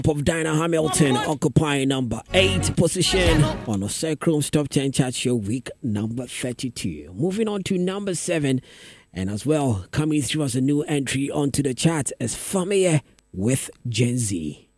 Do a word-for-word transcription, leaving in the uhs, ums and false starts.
of Dinah Hamilton occupying number eight position on Osecrom's Top ten Chart Show week number thirty-two. Moving on to number seven, and as well coming through as a new entry onto the chart is Fameye with Gen Z.